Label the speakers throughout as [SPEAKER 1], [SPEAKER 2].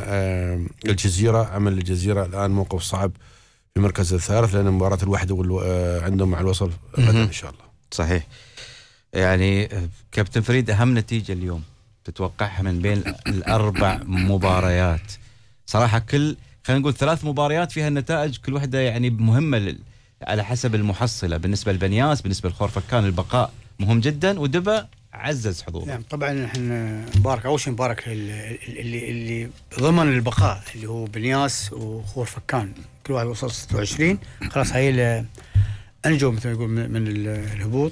[SPEAKER 1] الجزيرة. عمل الجزيرة الآن موقف صعب في المركز الثالث، لأن مباراة الوحدة عندهم مع الوصل غدا إن شاء الله.
[SPEAKER 2] صحيح. يعني كابتن فريد، أهم نتيجة اليوم تتوقعها من بين الأربع مباريات؟ صراحة خلينا نقول 3 مباريات فيها النتائج كل واحدة يعني مهمة على حسب المحصلة. بالنسبة لبنياس، بالنسبة لخورفكان البقاء مهم جدا، ودبا عزز حضوره.
[SPEAKER 3] نعم طبعا احنا نبارك اول شيء، نبارك اللي ضمن البقاء اللي هو بنياس وخورفكان، كل واحد وصل 26 خلاص، هاي انجوا مثل ما يقول من الهبوط.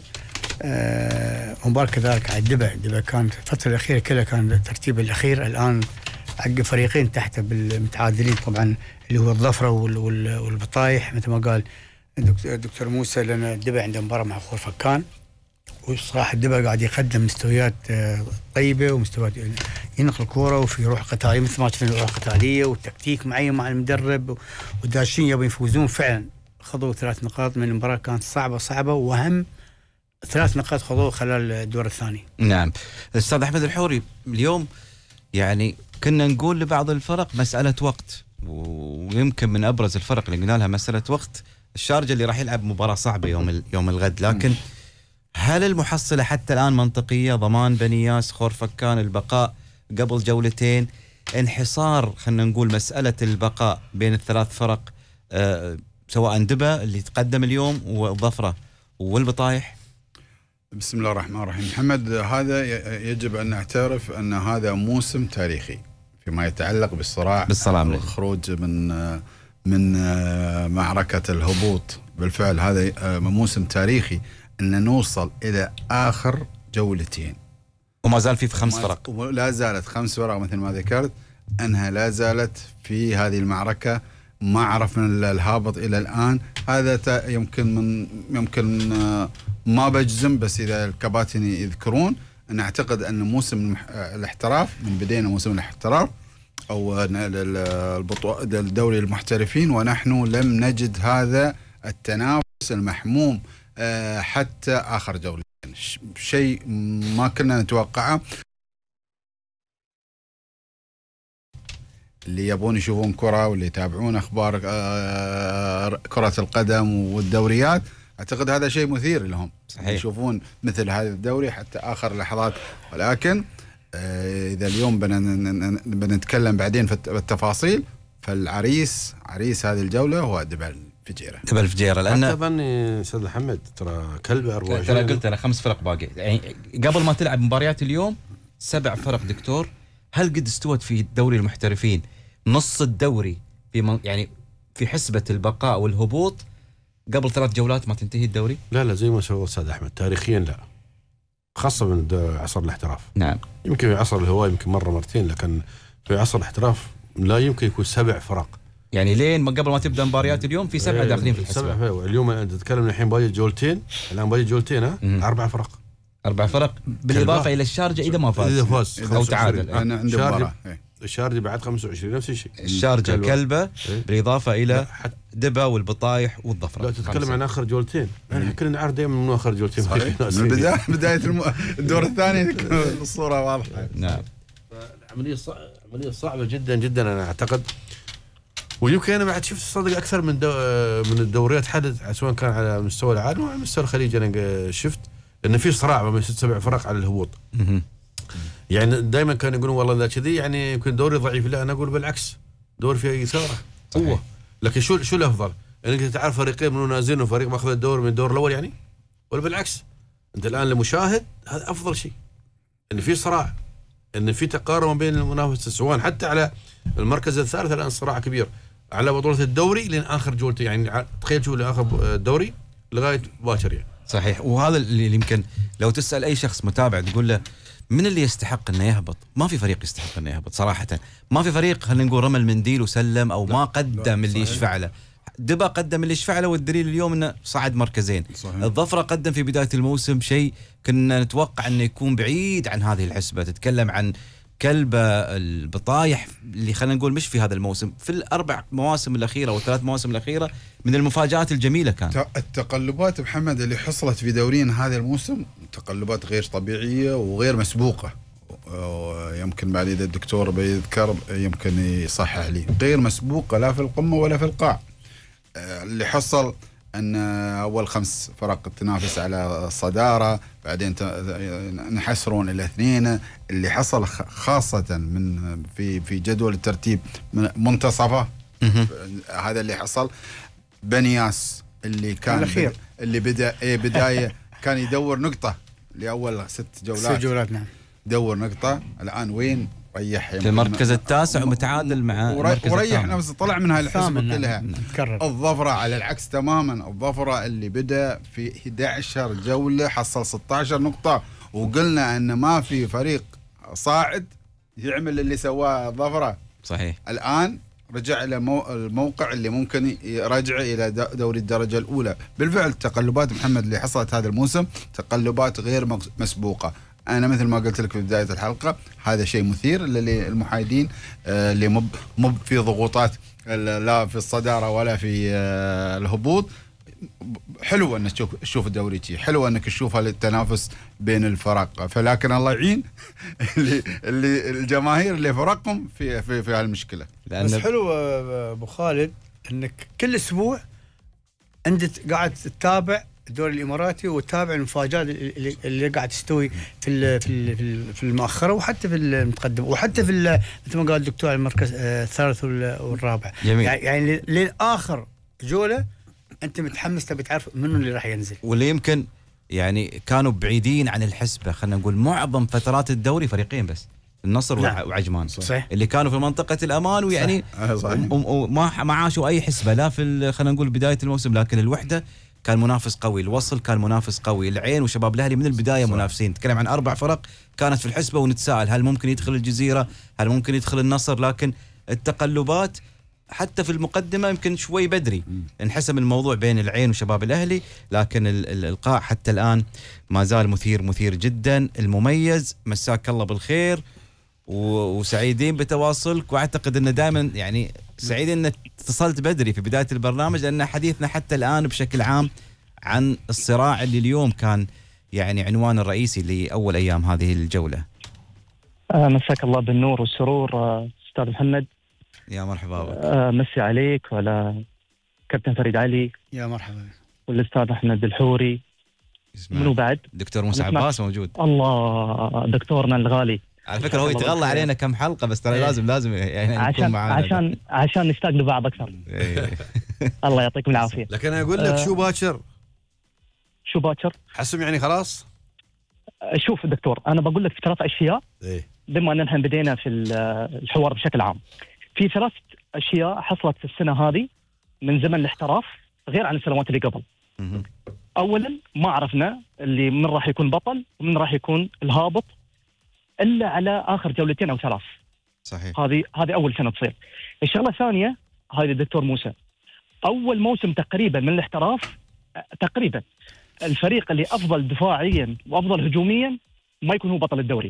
[SPEAKER 3] ومبارك كذلك على دبا كانت الفتره الاخيره كلها كان الترتيب الاخير، الان عقب فريقين تحته بالمتعادلين طبعا، اللي هو الظفره والبطايح مثل ما قال الدكتور موسى، لان دبا عنده مباراه مع خورفكان، وصراحه دبا قاعد يقدم مستويات طيبه، ومستويات ينقل الكوره وفي روح قتاليه، مثل ما شفنا روح قتاليه وتكتيك معين مع المدرب، وداشين يبغوا يفوزون فعلا. خذوا 3 نقاط من المباراه كانت صعبه، واهم 3 نقاط خذوه خلال الدور الثاني.
[SPEAKER 2] نعم. الاستاذ احمد الحوري، اليوم يعني كنا نقول لبعض الفرق مساله وقت، ويمكن من ابرز الفرق اللي قلنا لها مساله وقت الشارجه اللي راح يلعب مباراه صعبه يوم الغد، لكن هل المحصله حتى الان منطقيه؟ ضمان بنياس، خورفكان البقاء قبل جولتين، انحصار خلينا نقول مساله البقاء بين ال3 فرق، سواء دبا اللي تقدم اليوم والظفره والبطايح.
[SPEAKER 4] بسم الله الرحمن الرحيم. محمد، هذا يجب أن نعترف أن هذا موسم تاريخي فيما يتعلق بالصراع والخروج من معركة الهبوط. بالفعل هذا موسم تاريخي، أن نوصل إلى آخر جولتين
[SPEAKER 2] وما زال في 5 فرق،
[SPEAKER 4] ولا زالت 5 فرق مثل ما ذكرت، أنها لا زالت في هذه المعركة. ما عرفنا الهابط إلى الآن. هذا يمكن ما بجزم، بس إذا الكباتن يذكرون أن أعتقد أن موسم الاحتراف، من بدينا موسم الاحتراف أو الدوري المحترفين، ونحن لم نجد هذا التنافس المحموم حتى آخر جولة. شيء ما كنا نتوقعه. اللي يبون يشوفون كرة واللي يتابعون أخبار كرة القدم والدوريات، أعتقد هذا شيء مثير لهم.
[SPEAKER 2] صحيح.
[SPEAKER 4] يشوفون مثل هذا الدوري حتى آخر لحظات. ولكن إذا اليوم بنتكلم بعدين في التفاصيل، فالعريس عريس هذه الجولة هو دبا الفجيرة.
[SPEAKER 1] لأن أظن أستاذ محمد ترى كلب 24،
[SPEAKER 2] ترى قلت أنا 5 فرق باقي، يعني قبل ما تلعب مباريات اليوم 7 فرق. دكتور، هل قد استوت في دوري المحترفين نص الدوري يعني في حسبة البقاء والهبوط قبل 3 جولات ما تنتهي الدوري؟
[SPEAKER 1] لا زي ما سوى أستاذ أحمد، تاريخيا لا، خاصة من عصر الاحتراف.
[SPEAKER 2] نعم.
[SPEAKER 1] يمكن في عصر الهواء يمكن مرة مرتين، لكن في عصر الاحتراف لا يمكن يكون 7 فرق.
[SPEAKER 2] يعني لين قبل ما تبدأ مباريات اليوم في 7 داخلين في الحسبة.
[SPEAKER 1] اليوم أنت تتكلم الحين باقي جولتين، الآن باقي جولتين 4 فرق.
[SPEAKER 2] 4 فرق بالإضافة إلى الشارجة إذا ما فاز أو تعادل.
[SPEAKER 4] أنا عندي مباراة.
[SPEAKER 1] الشارجة بعد 25 نفس الشيء.
[SPEAKER 2] الشارجة كلبة بالإضافة إلى دبا والبطايح والظفرة.
[SPEAKER 1] لا تتكلم عن آخر جولتين، احنا كلنا نعرف دائما من آخر جولتين.
[SPEAKER 4] من بداية الدور الثاني الصورة واضحة.
[SPEAKER 2] نعم.
[SPEAKER 1] عملية صعبة جدا جدا أنا أعتقد. ويمكن أنا بعد شفت صدق أكثر من الدوريات حدث، سواء كان على مستوى العالم أو على مستوى الخليج. أنا شفت إن في صراع بين 6-7 فرق على الهبوط. يعني دائما كانوا يقولون والله ذا كذي يعني يمكن دوري ضعيف. لا، أنا أقول بالعكس، دور فيه إثارة قوة. لكن شو الأفضل؟ إنك تعرف فريقين منو نازلين وفريق ماخذ الدور من الدور الأول يعني، ولا بالعكس؟ أنت الآن لمشاهد هذا أفضل شيء، إن في صراع، إن في تقارب بين المنافسة، سواء حتى على المركز الثالث. الآن صراع كبير على بطولة الدوري لين آخر جولتين، يعني تخيل شو لآخر الدوري لغاية باكر يعني.
[SPEAKER 2] صحيح. وهذا اللي يمكن لو تسأل أي شخص متابع تقول له من اللي يستحق انه يهبط؟ ما في فريق يستحق انه يهبط صراحة. ما في فريق خلينا نقول رمى المنديل وسلم او ما قدم اللي يشفع له. دبا قدم اللي يشفع له، والدليل اليوم انه صعد مركزين. صحيح. الظفرة قدم في بداية الموسم شيء كنا نتوقع انه يكون بعيد عن هذه الحسبة. تتكلم عن كلبة، البطايح اللي خلينا نقول مش في هذا الموسم، في ال4 مواسم الأخيرة و3 مواسم الأخيرة من المفاجآت الجميلة. كان
[SPEAKER 4] التقلبات محمد اللي حصلت في دورينا هذا الموسم تقلبات غير طبيعية وغير مسبوقة، يمكن بعد إذا الدكتور بيذكر يمكن يصحح لي، غير مسبوقة لا في القمة ولا في القاع. اللي حصل أن أول 5 فرق تنافس على الصدارة، بعدين انحسرون إلى 2. اللي حصل خاصة من في جدول الترتيب من منتصفه، هذا اللي حصل. بنياس اللي كان اللي بداية كان يدور نقطة لأول 6 جولات.
[SPEAKER 3] 6 جولات نعم.
[SPEAKER 4] دور نقطة، الآن وين؟ ريح
[SPEAKER 2] في المركز التاسع ومتعادل مع
[SPEAKER 4] وريح نفسه، طلع من هاي الحسبة كلها.
[SPEAKER 3] نعم.
[SPEAKER 4] الظفرة على العكس تماما، الظفرة اللي بدأ في 11 جولة حصل 16 نقطة، وقلنا أن ما في فريق صاعد يعمل اللي سواه الظفرة.
[SPEAKER 2] صحيح.
[SPEAKER 4] الآن رجع إلى الموقع اللي ممكن يرجع إلى دوري الدرجة الأولى. بالفعل تقلبات محمد اللي حصلت هذا الموسم تقلبات غير مسبوقة. أنا مثل ما قلت لك في بداية الحلقة، هذا شيء مثير للمحايدين اللي مب في ضغوطات لا في الصدارة ولا في الهبوط. حلو أن تشوف الدوري، حلو أنك تشوف التنافس بين الفرق، فلكن الله يعين اللي الجماهير اللي فرقهم في هالمشكلة.
[SPEAKER 3] بس حلو أبو خالد أنك كل أسبوع أنت قاعد تتابع الدوري الاماراتي وتتابع المفاجات اللي قاعد تستوي في المؤخره وحتى في المتقدم وحتى في مثل ما قال الدكتور المركز الثالث والرابع.
[SPEAKER 2] جميل.
[SPEAKER 3] يعني للاخر جوله انت متحمس تبي تعرف منو اللي راح ينزل.
[SPEAKER 2] واللي يمكن يعني كانوا بعيدين عن الحسبه، خلينا نقول معظم فترات الدوري فريقين بس، النصر وعجمان.
[SPEAKER 3] صحيح.
[SPEAKER 2] اللي كانوا في منطقه الامان، ويعني وما عاشوا اي حسبه لا في خلينا نقول بدايه الموسم، لكن الوحده كان منافس قوي، الوصل كان منافس قوي، العين وشباب الاهلي من البدايه صح. منافسين. نتكلم عن 4 فرق كانت في الحسبه، ونتساءل هل ممكن يدخل الجزيره، هل ممكن يدخل النصر، لكن التقلبات حتى في المقدمه يمكن شوي بدري انحسم الموضوع بين العين وشباب الاهلي، لكن القاع حتى الان ما زال مثير جدا. المميز مساك الله بالخير وسعيدين بتواصلك، واعتقد ان دائما يعني سعيد انك اتصلت بدري في بدايه البرنامج، لان حديثنا حتى الان بشكل عام عن الصراع اللي اليوم كان يعني عنوان الرئيسي لاول ايام هذه الجوله.
[SPEAKER 5] مساك الله بالنور والسرور استاذ محمد.
[SPEAKER 2] يا مرحبا بك.
[SPEAKER 5] مسي عليك وعلى كابتن فريد علي.
[SPEAKER 3] يا مرحبا.
[SPEAKER 5] والاستاذ احمد الحوري. منو بعد؟
[SPEAKER 2] دكتور موسى عباس موجود.
[SPEAKER 5] الله دكتورنا الغالي.
[SPEAKER 2] على فكره هو يتغلى علينا كم حلقه، بس ترى لازم يعني نكون معانا
[SPEAKER 5] عشان نشتاق لبعض اكثر. الله يعطيكم العافيه.
[SPEAKER 1] لكن انا اقول لك شو باكر حسم يعني خلاص.
[SPEAKER 5] شوف دكتور، انا بقول لك في 3 اشياء بما ان احنا بدينا في الحوار بشكل عام. في 3 اشياء حصلت في السنه هذه من زمن الاحتراف غير عن السنوات اللي قبل. اولا ما عرفنا اللي من راح يكون بطل ومن راح يكون الهابط الا على اخر 2 أو 3.
[SPEAKER 2] صحيح.
[SPEAKER 5] هذه اول سنه تصير. الشغله الثانيه هذه الدكتور موسى، اول موسم تقريبا من الاحتراف تقريبا الفريق اللي افضل دفاعيا وافضل هجوميا ما يكون هو بطل الدوري.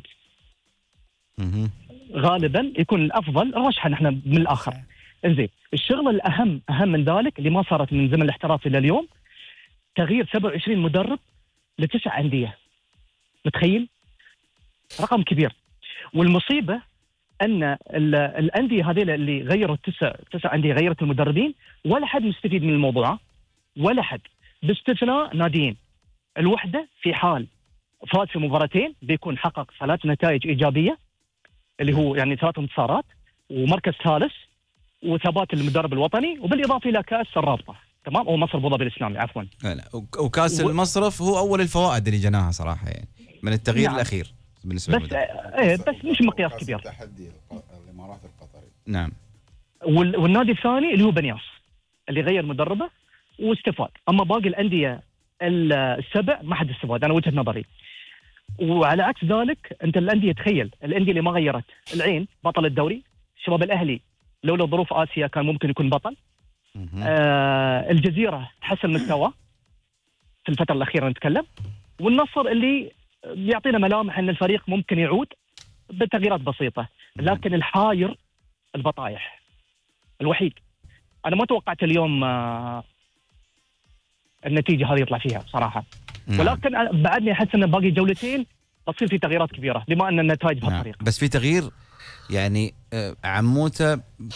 [SPEAKER 5] غالبا يكون الافضل رشحا احنا من الاخر. انزين، الشغله الاهم من ذلك اللي ما صارت من زمن الاحتراف الى اليوم، تغيير 27 مدرب ل9 أندية. متخيل؟ رقم كبير. والمصيبه ان الانديه هذه اللي غيروا 9 أندية غيرت المدربين، ولا حد مستفيد من الموضوع، ولا حد باستثناء ناديين. الوحده في حال فاز في مباراتين بيكون حقق 3 نتائج ايجابيه، اللي هو يعني 3 انتصارات ومركز ثالث وثبات المدرب الوطني، وبالاضافه الى كاس الرابطه. تمام، او مصر ابو ظبي الاسلامي عفوا.
[SPEAKER 2] وكاس المصرف هو اول الفوائد اللي جناها صراحه، يعني من التغيير
[SPEAKER 5] نعم.
[SPEAKER 2] الاخير بالنسبه
[SPEAKER 5] بس بس مش مقياس كبير.
[SPEAKER 4] تحدي الامارات القطري.
[SPEAKER 2] نعم.
[SPEAKER 5] والنادي الثاني اللي هو بنياس اللي غير مدربه واستفاد. اما باقي الانديه ال7 ما حد استفاد، انا وجهه نظري. وعلى عكس ذلك انت الانديه، تخيل الانديه اللي ما غيرت، العين بطل الدوري، شباب الاهلي لولا ظروف اسيا كان ممكن يكون بطل. الجزيره تحسن مستوى في الفتره الاخيره نتكلم. والنصر اللي بيعطينا ملامح ان الفريق ممكن يعود بتغييرات بسيطه، لكن الحاير البطايح الوحيد. انا ما توقعت اليوم النتيجه هذه يطلع فيها صراحه. ولكن بعدني احس ان باقي جولتين بتصير في تغييرات كبيره بما ان النتائج
[SPEAKER 2] نعم.
[SPEAKER 5] بهالطريقه.
[SPEAKER 2] بس في تغيير يعني عموته